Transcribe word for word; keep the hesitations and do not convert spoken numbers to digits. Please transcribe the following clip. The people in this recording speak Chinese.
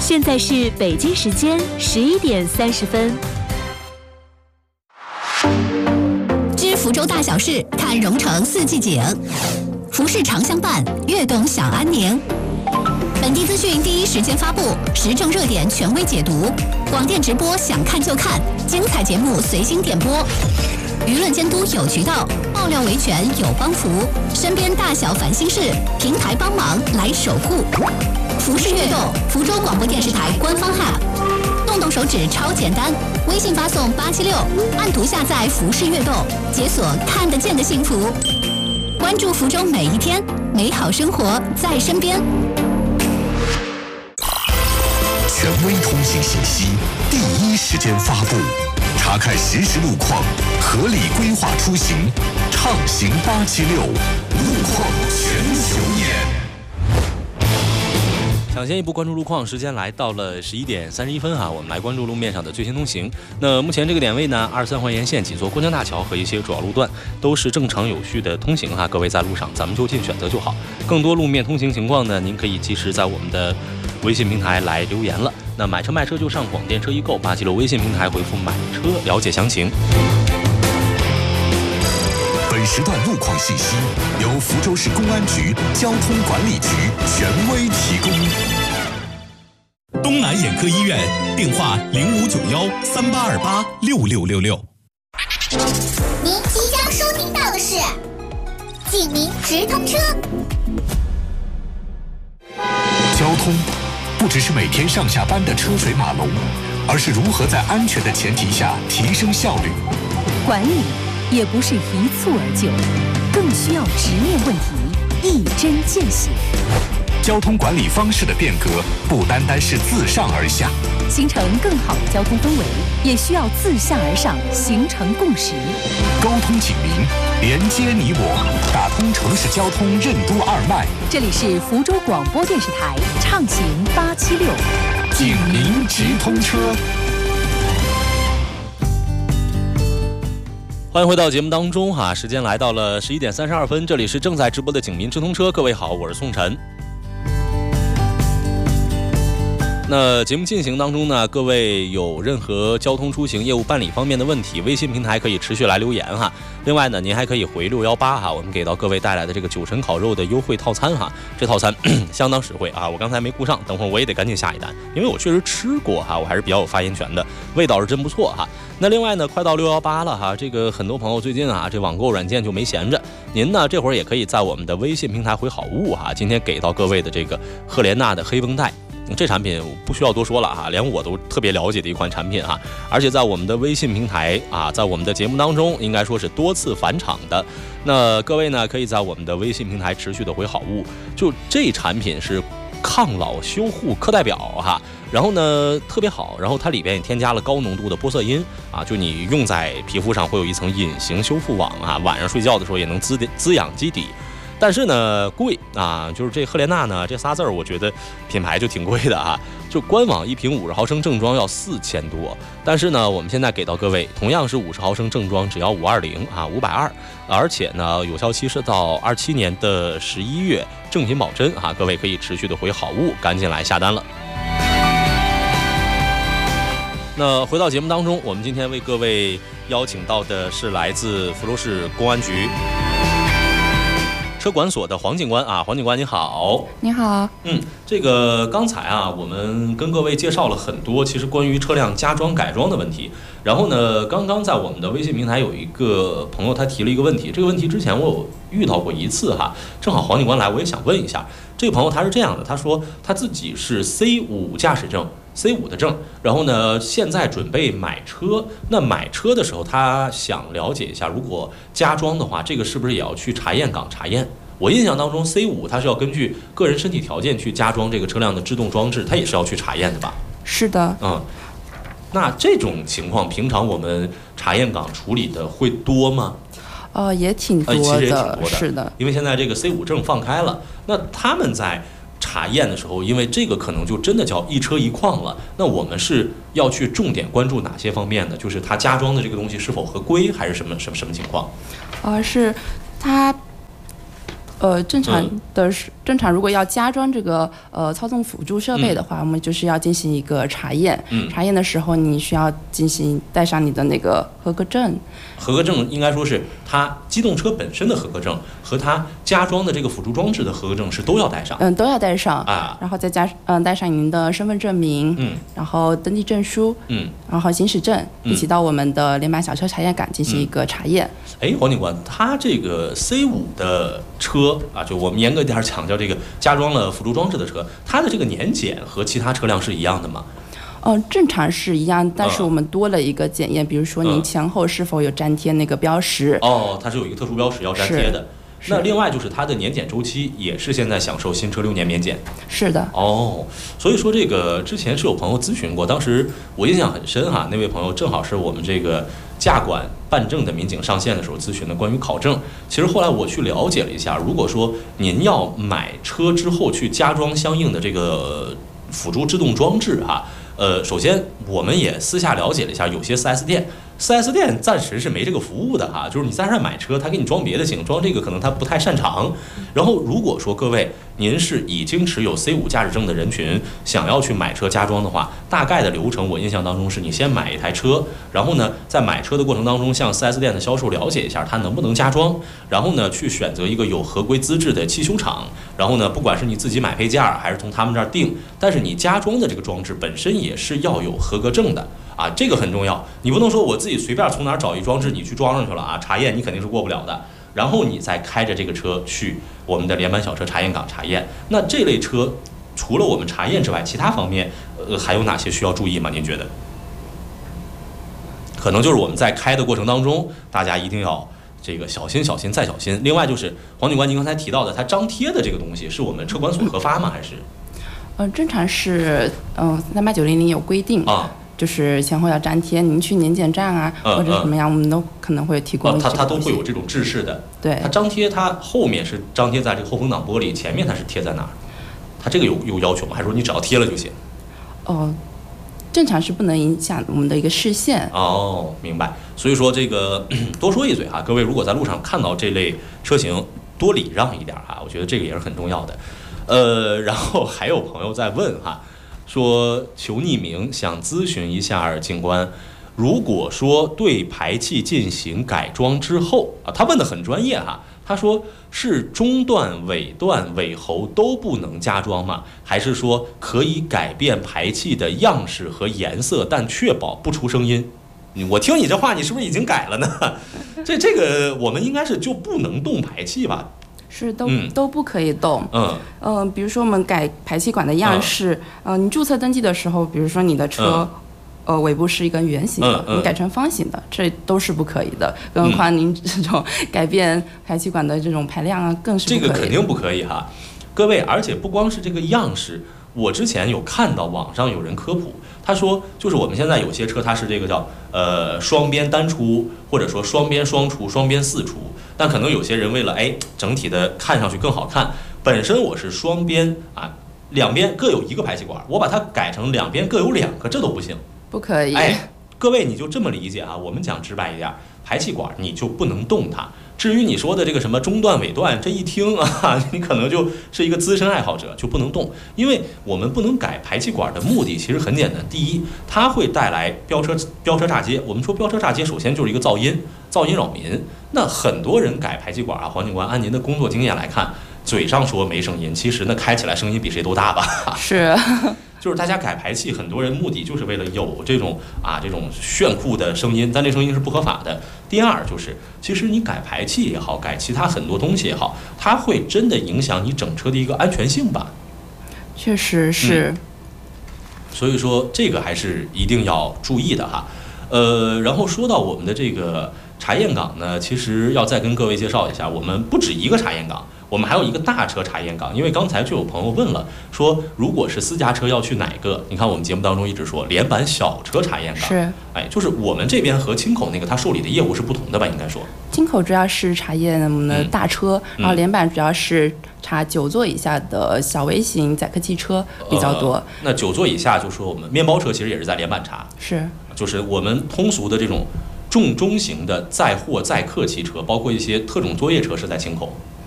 现在是北京时间十一点三十分。 知福州大小事，看蓉城四季景。服饰长相伴，悦动享安宁。本地资讯第一时间发布，时政热点权威解读，广电直播想看就看，精彩节目随心点播。舆论监督有渠道，爆料维权有帮扶，身边大小烦心事，平台帮忙来守护。服饰悦动，福州广播电视台官方 App， 动动手指超简单，微信发送八七六，按图下载服饰悦动，解锁看得见的幸福。关注福州每一天，美好生活在身边。 权威通信信息，第一时间发布，查看实时路况，合理规划出行，畅行八七六，路况全球眼。 抢先一步关注路况，时间来到了十一点三十一分哈，我们来关注路面上的最新通行。那目前这个点位呢，二十三环沿线几座过江大桥和一些主要路段都是正常有序的通行哈，各位在路上咱们就近选择就好。更多路面通行情况呢，您可以及时在我们的微信平台来留言了。那买车卖车就上广电车易购八七六微信平台回复买车了解详情。 本时段路况信息由福州市公安局交通管理局权威提供。 东南眼科医院电话零五九幺三八二八六六六六。 您即将收听到的是警民直通车。 交通不只是每天上下班的车水马龙，而是如何在安全的前提下提升效率。 管理也不是一蹴而就，更需要直面问题，一针见血。 交通管理方式的变革不单单是自上而下， 形成更好的交通氛围，也需要自下而上形成共识。 沟通警民，连接你我，打通城市交通任督二脉。 这里是福州广播电视台畅行八七六， 警民直通车。 欢迎回到节目当中哈，时间来到了十一点三十二分，这里是正在直播的警民直通车，各位好，我是宋晨。那节目进行当中呢，各位有任何交通出行业务办理方面的问题，微信平台可以持续来留言哈。另外呢，您还可以回六一八哈，我们给到各位带来的这个九成烤肉的优惠套餐哈，这套餐相当实惠啊，我刚才没顾上，等会儿我也得赶紧下一单，因为我确实吃过哈，我还是比较有发言权的，味道是真不错哈。那另外呢，快到六一八了哈，这个很多朋友最近啊，这网购软件就没闲着，您呢这会儿也可以在我们的微信平台回好物哈，今天给到各位的这个赫莲娜的黑绷带。这产品不需要多说了哈，连我都特别了解的一款产品哈，而且在我们的微信平台啊，在我们的节目当中，应该说是多次返场的。那各位呢，可以在我们的微信平台持续的回好物，就这产品是抗老修护课代表哈，然后呢特别好，然后它里边也添加了高浓度的玻色因啊，就你用在皮肤上会有一层隐形修复网啊，晚上睡觉的时候也能滋滋养基底。但是呢，贵啊，就是这赫莲娜呢，这仨字儿，我觉得品牌就挺贵的啊。就官网一瓶五十毫升正装要四千多，但是呢，我们现在给到各位，同样是五十毫升正装，只要五二零啊，五百二，而且呢，有效期是到二七年的十一月，正品保真啊，各位可以持续的回好物，赶紧来下单了。那回到节目当中，我们今天为各位邀请到的是来自福州市公安局车管所的黄警官啊，黄警官你好。 你好。 嗯，这个刚才啊，我们跟各位介绍了很多其实关于车辆加装改装的问题。然后呢，刚刚在我们的微信平台有一个朋友他提了一个问题，这个问题之前我有遇到过一次哈，正好黄警官来，我也想问一下。这个朋友他是这样的，他说他自己是 C 五 驾驶证。C 五 的证，然后呢，现在准备买车。那买车的时候，他想了解一下，如果加装的话，这个是不是也要去查验岗查验？我印象当中 ，C 五 它是要根据个人身体条件去加装这个车辆的制动装置，它也是要去查验的吧？ 是的。 嗯，那这种情况，平常我们查验岗处理的会多吗？ 呃，也挺多的， 呃、其实也挺多的， 是的。 因为现在这个 C 五 证放开了，那他们在查验的时候，因为这个可能就真的叫一车一况了，那我们是要去重点关注哪些方面呢？就是它加装的这个东西是否合规，还是什么什么什么情况？ 呃，是它呃，正常的是、嗯、正常，如果要加装这个呃操纵辅助设备的话，嗯、我们就是要进行一个查验。嗯，查验的时候，你需要进行带上你的那个合格证。 合格证应该说是它机动车本身的合格证和它加装的这个辅助装置的合格证是都要带上。 嗯，都要带上啊， 然后再加嗯带上您的身份证明， 嗯， 然后登记证书， 嗯， 然后行驶证，一起到我们的联版小车查验岗进行一个查验。 哎、嗯，黄警官，它这个 C 五 的车啊，就我们严格一点讲叫这个加装了辅助装置的车，它的这个年检和其他车辆是一样的吗？ 嗯、呃，正常是一样，但是我们多了一个检验，嗯、比如说您前后是否有粘贴那个标识。 哦，它是有一个特殊标识要粘贴的。那另外就是它的年检周期也是现在享受新车六年免检。 是的。 哦，所以说这个之前是有朋友咨询过，当时我印象很深哈，那位朋友正好是我们这个驾管办证的民警上线的时候咨询的关于考证。其实后来我去了解了一下，如果说您要买车之后去加装相应的这个辅助制动装置哈。呃，首先我们也私下了解了一下，有些 四 S 店 四 S 店暂时是没这个服务的哈，就是你在这儿买车，他给你装别的行，装这个可能他不太擅长。然后如果说各位您是已经持有 C 五 驾驶证的人群，想要去买车加装的话，大概的流程我印象当中是你先买一台车，然后呢在买车的过程当中向 四 S 店的销售了解一下它能不能加装，然后呢去选择一个有合规资质的汽修厂，然后呢不管是你自己买配件还是从他们这儿订，但是你加装的这个装置本身也是要有合格证的啊，这个很重要。你不能说我自己随便从哪儿找一装置你去装上去了啊，查验你肯定是过不了的。然后你再开着这个车去我们的联版小车查验岗查验。那这类车除了我们查验之外，其他方面呃还有哪些需要注意吗？您觉得？可能就是我们在开的过程当中，大家一定要这个小心小心再小心。另外就是黄警官您刚才提到的，它张贴的这个东西是我们车管所核发吗？还是？ 嗯、呃，正常是嗯三八九零零有规定啊。就是前后要粘贴，您去年检站啊， 嗯、 或者怎么样，我们都可能会提供、 哦。它它都会有这种制式的。 对。 它张贴，它后面是张贴在这个后风挡玻璃，前面它是贴在哪儿？它这个有有要求吗？还是说你只要贴了就行？ 哦，正常是不能影响我们的一个视线。 哦，明白。所以说这个多说一嘴哈，各位如果在路上看到这类车型，多礼让一点哈，我觉得这个也是很重要的。呃，然后还有朋友在问哈。说求匿名，想咨询一下警官，如果说对排气进行改装之后啊，他问的很专业哈，他说是中段、尾段、尾喉都不能加装吗？还是说可以改变排气的样式和颜色，但确保不出声音？我听你这话，你是不是已经改了呢？这这个我们应该是就不能动排气吧？ 是都、嗯、都不可以动， 嗯嗯、呃，比如说我们改排气管的样式，嗯、呃，你注册登记的时候，比如说你的车，嗯、呃，尾部是一根圆形的， 嗯嗯、 你改成方形的，这都是不可以的。更何况您这种改变排气管的这种排量啊，更是不可以的。 这个肯定不可以哈，各位，而且不光是这个样式。我之前有看到网上有人科普，他说就是我们现在有些车它是这个叫呃双边单出，或者说双边双出、双边四出，但可能有些人为了哎整体的看上去更好看，本身我是双边啊，两边各有一个排气管，我把它改成两边各有两个，这都不行， 不可以。 哎，各位你就这么理解啊，我们讲直白一点，排气管你就不能动它。至于你说的这个什么中段尾段，这一听啊，你可能就是一个资深爱好者，就不能动，因为我们不能改排气管的目的其实很简单，第一，它会带来飙车飙车炸街。我们说飙车炸街，首先就是一个噪音，噪音扰民。那很多人改排气管啊，黄警官，按您的工作经验来看，嘴上说没声音，其实那开起来声音比谁都大吧？ 是。 就是大家改排气，很多人目的就是为了有这种啊这种炫酷的声音，但这声音是不合法的。第二就是，其实你改排气也好，改其他很多东西也好，它会真的影响你整车的一个安全性吧？ 确实是。 嗯、所以说这个还是一定要注意的哈。呃，然后说到我们的这个查验岗呢，其实要再跟各位介绍一下，我们不止一个查验岗。我们还有一个大车查验岗，因为刚才就有朋友问了，说如果是私家车要去哪个？你看我们节目当中一直说联版小车查验岗， 是， 哎，就是我们这边和青口那个它受理的业务是不同的吧？应该说， 青口主要是查验我们的大车，嗯、然后联版主要是查九座以下的小微型载客汽车比较多。 呃、那九座以下，就说我们面包车其实也是在联版查， 是， 就是我们通俗的这种重中型的载货载客汽车，包括一些特种作业车是在青口。